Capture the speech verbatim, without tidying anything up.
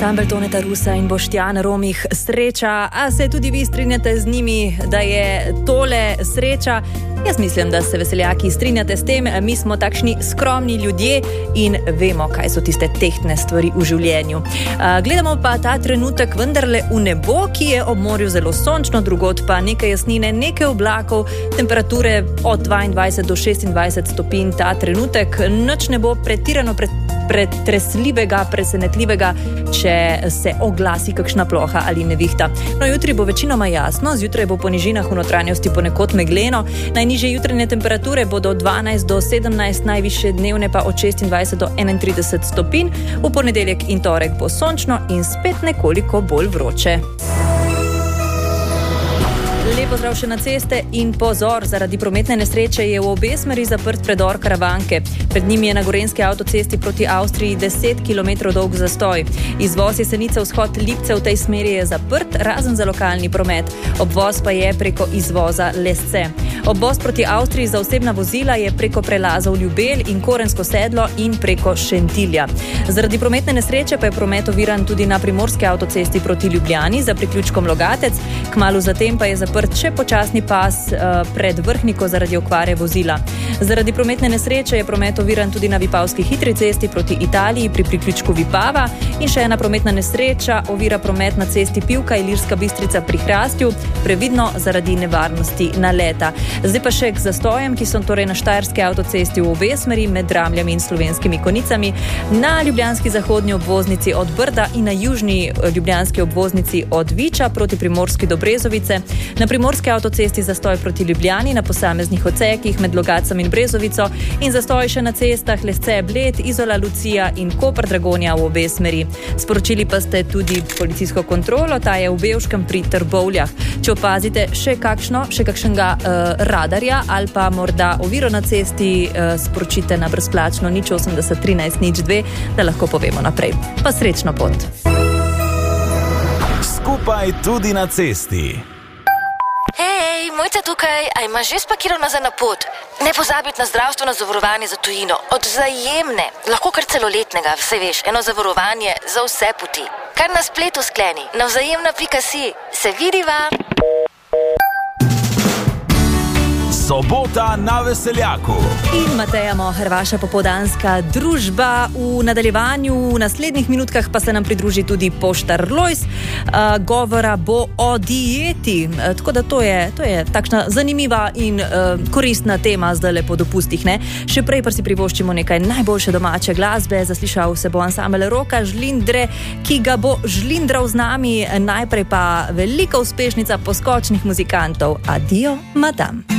Ansambel Toneta Rusa in Boštjan Romih sreča, a se tudi vi strinjate z njimi, da je tole sreča? Jaz mislim, da se veseljaki strinjate s tem, mi smo takšni skromni ljudje in vemo, kaj so tiste tehtne stvari v življenju. Gledamo pa ta trenutek vendarle v nebo, ki je ob morju zelo sončno, drugod pa nekaj jasnine, nekaj oblakov, temperature od dvaindvajset do šestindvajset stopinj ta trenutek, nič ne bo pretirano pred pretresljivega, presenetljivega, če se oglasi kakšna ploha ali nevihta. No, jutri bo večinoma jasno, zjutraj bo po nižinah v notranjosti ponekod megleno, najnižje jutranje temperature bodo od dvanajst do sedemnajst, najvišje dnevne pa od šestindvajset do enaintrideset stopinj, v ponedeljek in torek bo sončno in spet nekoliko bolj vroče. Lepo zdrav še na ceste in pozor, zaradi prometne nesreče je v obe smeri zaprt predor Karavanke. Pred njim je na gorenjski avtocesti proti Avstriji deset kilometrov dolg zastoj. Izvoz Jesenice vzhod Lipce v tej smeri je zaprt, razen za lokalni promet. Obvoz pa je preko izvoza Lesce. Obvoz proti Avstriji za osebna vozila je preko prelazov Ljubelj in Korensko sedlo in preko Šentilja. Zaradi prometne nesreče pa je promet oviran tudi na primorski avtocesti proti Ljubljani za priključkom Logatec, kmalu zatem pa je zaprt še počasni pas uh, pred Vrhniko zaradi okvare vozila. Zaradi prometne nesreče je promet oviran tudi na Vipavski hitri cesti proti Italiji pri priključku Vipava in še ena prometna nesreča ovira promet na cesti Pivka Ilirska Bistrica pri Hrastju, previdno zaradi nevarnosti naleta. Zdaj pa še k zastojem, ki so torej na štajerski avtocesti v obe smeri med Dramljami in Slovenskimi Konicami, na ljubljanski zahodni obvoznici od Brda in na južni ljubljanski obvoznici od Viča proti Primorski do Brezovice, na primorski avtocesti zastoj proti Ljubljani na posameznih odsekih med Logacem in Brezovico in zastoj še na cestah Lesce Bled, Izola Lucija in Koper Dragonja v obe smeri. Sporočili pa ste tudi policijsko kontrolo, ta je v Bevškem pri Trbovljah. Če opazite še kakšno, še kakšnega uh, radarja ali pa morda oviro na cesti, uh, sporočite na brezplačno nič osemdeset trinajst nič dve, da lahko povemo naprej. Pa srečno pot. Skupaj tudi na cesti. Hej, Mojca tukaj, a imaš že spakiral nazaj na pot? Ne pozabiti na zdravstveno zavarovanje za tujino. Od Vzajemne, lahko kar celoletnega, vse veš, eno zavarovanje za vse poti. Kar na spletu skleni, na vzajemna pika si. Se vidiva? Sobota na Veseljaku. In Mateja Moher, vaša popoldanska družba. V nadaljevanju, v naslednjih minutkah pa se nam pridruži tudi Poštar Lojs. Uh, govora bo o dieti. Uh, tako da to je, to je takšna zanimiva in uh, koristna tema zdajle po dopustih, ne? Še prej pa si privoščimo nekaj najboljše domače glasbe. Zaslišal se bo ansambel Roka Žlindre, ki ga bo žlindral z nami. Najprej pa velika uspešnica poskočnih muzikantov. Adio, madam.